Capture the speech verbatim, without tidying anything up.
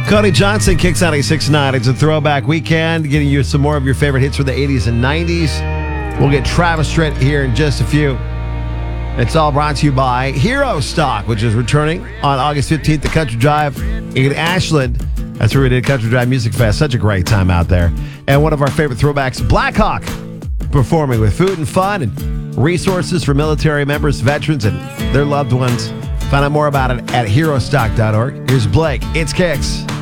Cody Johnson kicks out a six nine. It's a throwback weekend, getting you some more of your favorite hits from the eighties and nineties. We'll get Travis Tritt here in just a few. It's all brought to you by Hero Stock, which is returning on August fifteenth at Country Drive in Ashland. That's where we did Country Drive Music Fest. Such a great time out there. And one of our favorite throwbacks, Blackhawk, performing with food and fun and resources for military members, veterans, and their loved ones. Find out more about it at hero stock dot org. Here's Blake. It's Kicks.